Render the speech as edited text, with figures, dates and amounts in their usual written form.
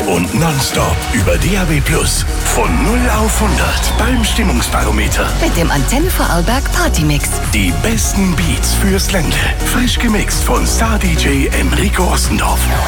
und nonstop über DAB+. Von 0 auf 100 beim Stimmungsbarometer. Mit dem Antenne Vorarlberg Partymix. Die besten Beats fürs Ländle. Frisch gemixt von Star-DJ Enrico Ossendorf.